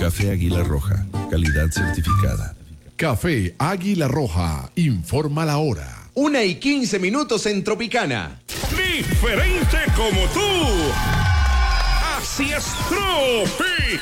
Café Águila Roja, calidad certificada. Café Águila Roja, informa la hora. 1:15 en Tropicana. Diferente como tú. Así es, Tropi,